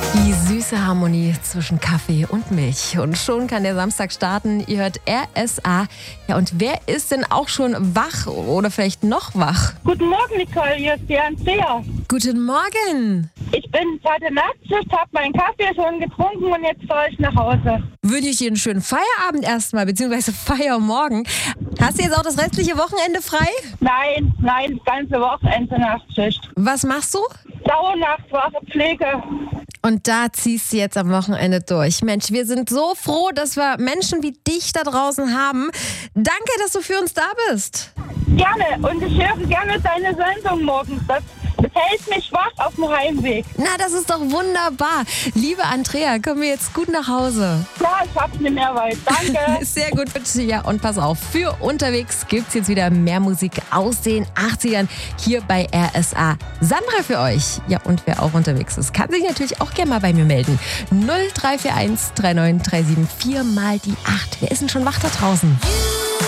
Die süße Harmonie zwischen Kaffee und Milch. Und schon kann der Samstag starten. Ihr hört RSA. Ja, und wer ist denn auch schon wach oder vielleicht noch wach? Guten Morgen, Nicole, hier ist die Andrea. Guten Morgen. Ich bin heute Nachtschicht, habe meinen Kaffee schon getrunken und jetzt fahre ich nach Hause. Wünsche ich dir einen schönen Feierabend erstmal, beziehungsweise Feiermorgen. Hast du jetzt auch das restliche Wochenende frei? Nein, das ganze Wochenende Nachtschicht. Was machst du? Dauernachtwache, Pflege. Und da ziehst du jetzt am Wochenende durch. Mensch, wir sind so froh, dass wir Menschen wie dich da draußen haben. Danke, dass du für uns da bist. Gerne, und ich höre gerne deine Sendung morgens. Das hält mich wach auf dem Heimweg. Na, das ist doch wunderbar. Liebe Andrea, kommen wir jetzt gut nach Hause. Ja, ich hab's nicht mehr weit. Danke. Sehr gut. Ja, und pass auf, für unterwegs gibt's jetzt wieder mehr Musik aus den 80ern hier bei RSA. Sandra für euch. Ja, und wer auch unterwegs ist, kann sich natürlich auch gerne mal bei mir melden. 0341 3937 4 mal die 8. Wer ist denn schon wach da draußen?